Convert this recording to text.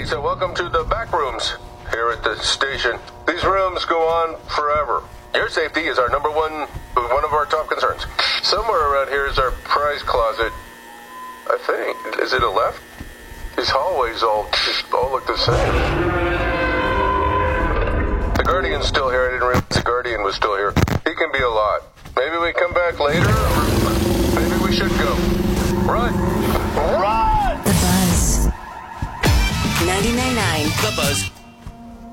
Hey, so welcome to the back rooms here at the station. These rooms go on forever. Your safety is our one of our top concerns. Somewhere around here is our prize closet. I think. Is it a left? These hallways all look the same. The Guardian's still here. I didn't realize the Guardian was still here. He can be a lot. Maybe we come back later, or maybe we should go. Run! Run! The Buzz. 99.9. The Buzz